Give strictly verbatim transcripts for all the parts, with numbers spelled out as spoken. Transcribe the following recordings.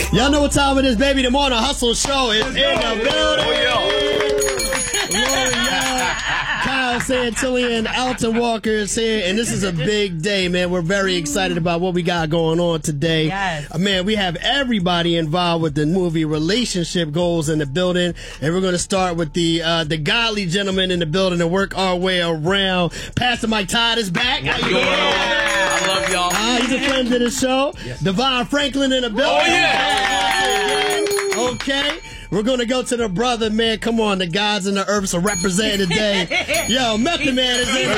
Y'all know what time it is, baby. The Morning Hustle Show is in the building. Lord, Kyle Santillan, Alton Walker is here, and this is a big day, man. We're very excited about what we got going on today. Yes. Uh, man, we have everybody involved with the movie Relationship Goals in the building, and we're going to start with the uh, the godly gentleman in the building and work our way around. Pastor Mike Todd is back. What's going on? I love y'all. Uh, he's a friend of the show. Yes. Devon Franklin in the building. Oh, yeah. Okay. We're going to go to the brother, man. Come on, the gods and the earths are representing today. Yo, Method Man is in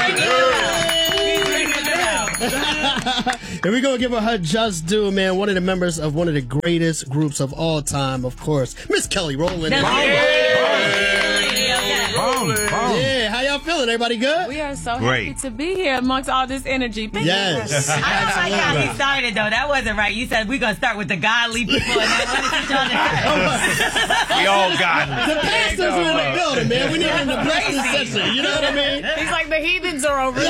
And we're going to give her her just due, man. One of the members of one of the greatest groups of all time, of course. Miss Kelly Rowland. Yeah, how y'all feeling? Everybody good? We are so Great. happy to be here amongst all this energy. Thank Yes. you. I don't like how he started, though. That wasn't right. You said we're going to start with the godly people. And then what did you We all got The pastors are in the building, man. We need them to bless this session. You know what I mean? He's like, the heathens are over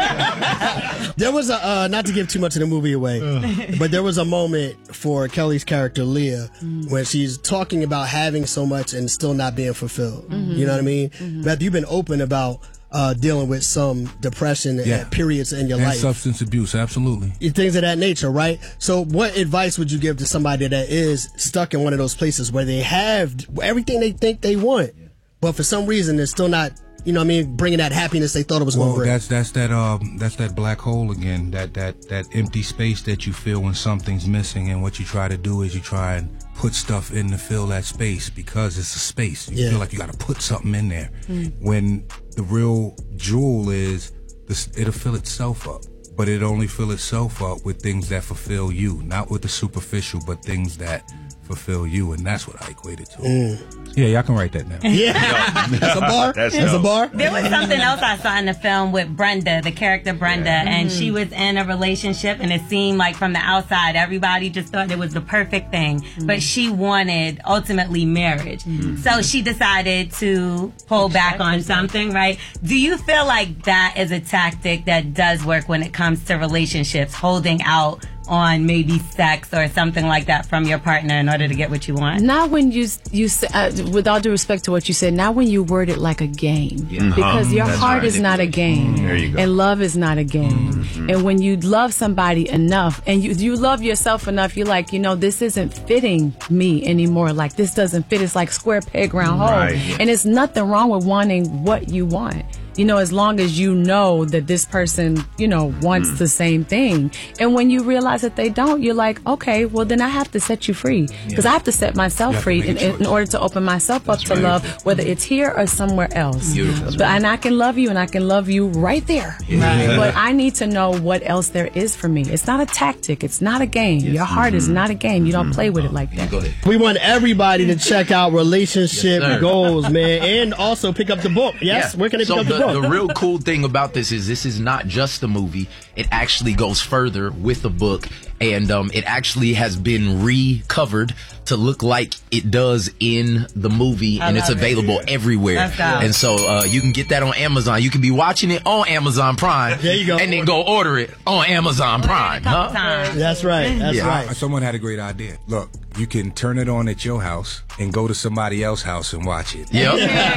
there. There was a, uh, not to give too much of the movie away, but there was a moment for Kelly's character, Leah, when she's talking about having so much and still not being fulfilled. Mm-hmm. You know what I mean? Mm-hmm. Beth, you've been open about uh, dealing with some depression Yeah. and periods in your And life. substance abuse, absolutely. Things of that nature, right? So what advice would you give to somebody that is stuck in one of those places where they have everything they think they want, but for some reason they're still not, you know what I mean, bringing that happiness they thought it was Well, going to bring? that's that's that um that's that black hole again. That that that empty space that you feel when something's missing, and what you try to do is you try and put stuff in to fill that space because it's a space. You Yeah. feel like you got to put something in there. When the real jewel is this, it'll fill itself up, but it only fill itself up with things that fulfill you, not with the superficial, but things that fulfill you, and that's what I equate it to. Yeah, y'all can write that down. Yeah. That's a bar? That's That's a dope. bar? There was something else I saw in the film with Brenda, the character Brenda, and she was in a relationship, and it seemed like from the outside, everybody just thought it was the perfect thing, but she wanted ultimately marriage. So she decided to pull back on something, right? Do you feel like that is a tactic that does work when it comes to relationships, holding out on maybe sex or something like that from your partner in order to get what you want? Not when you, you uh, with all due respect to what you said, not when you word it like a game. Yeah. Because your That's heart right. is not a game. There you go. And love is not a game. Mm-hmm. And when you love somebody enough, and you, you love yourself enough, you're like, you know, this isn't fitting me anymore. Like, this doesn't fit. It's like square peg, round hole. Right. And it's nothing wrong with wanting what you want. You know, as long as you know that this person, you know, wants the same thing. And when you realize that they don't, you're like, okay, well, then I have to set you free. Because I have to set myself have to free make in, a choice. in order to open myself up to right. love, whether it's here or somewhere else. Beautiful. But, and I can love you, and I can love you right there. Yeah. But I need to know what else there is for me. It's not a tactic. It's not a game. Your heart is not a game. You don't play with it like that. Go ahead. We want everybody to check out Relationship Yes, sir. Goals, man, and also pick up the book. Yes? Yeah. Where can they pick so up the, the, book? the real cool thing about this is this is not just a movie. It actually goes further with the book, and um, it actually has been recovered to look like it does in the movie, I and it's love it. available everywhere. That's dope. And so uh, you can get that on Amazon. You can be watching it on Amazon Prime. There you go. And then go order it on Amazon Prime. Couple Huh? times. That's right. That's Yeah. right. Someone had a great idea. Look, you can turn it on at your house and go to somebody else's house and watch it. Yep.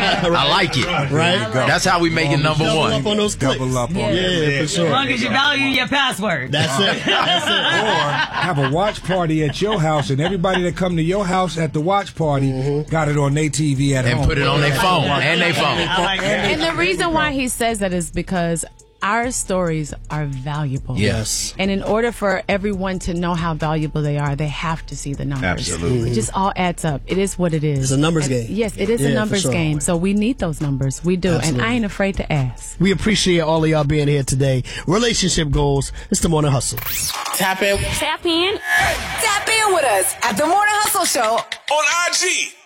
I like it. Right? That's how we make it number Double one. up on those clicks. Double up on Yeah, it. for As sure. long as you value your password. That's it. That's it. Or have a watch party at your house, and everybody that come to your house at the watch party got it on their T V at And home. put it on their phone. And their phone. I like that. And the reason why he says that is because our stories are valuable. Yes. And in order for everyone to know how valuable they are, they have to see the numbers. Absolutely. It just all adds up. It is what it is. It's a numbers And- game. Yes, it is Yeah, a for numbers sure. game. So we need those numbers. We do. Absolutely. And I ain't afraid to ask. We appreciate all of y'all being here today. Relationship Goals. It's the Morning Hustle. Tap in. Tap in. Tap in with us at the Morning Hustle Show On I G.